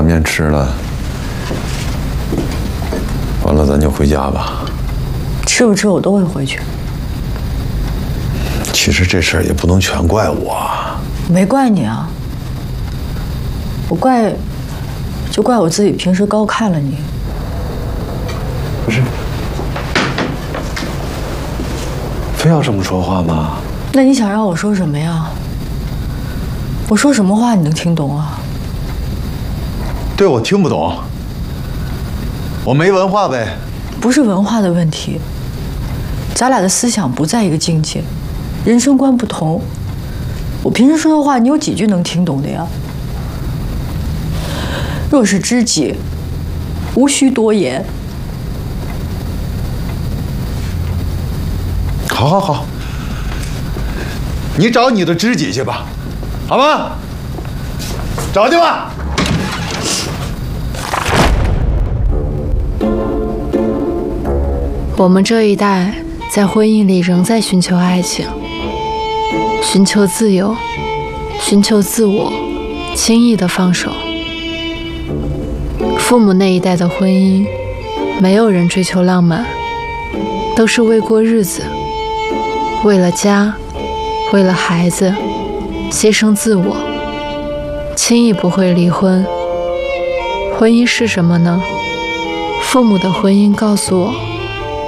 把面吃了，完了咱就回家吧。 吃不吃我都会回去。 其实这事儿也不能全怪我， 没怪你啊，就怪我自己平时高看了你。 不是，非要这么说话吗？ 那你想让我说什么呀？我说什么话你能听懂啊？ 对，我听不懂，我没文化呗。 不是文化的问题，咱俩的思想不在一个境界，人生观不同。我平时说的话，你有几句能听懂的呀？若是知己，无需多言。 好，好，好，你找你的知己去吧，好吗？找去吧。 我们这一代在婚姻里仍在寻求爱情，寻求自由，寻求自我，轻易的放手。父母那一代的婚姻，没有人追求浪漫，都是为过日子，为了家，为了孩子，牺牲自我，轻易不会离婚。婚姻是什么呢？父母的婚姻告诉我，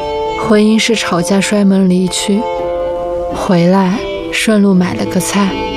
婚姻是吵架摔门离去，回来顺路买了个菜。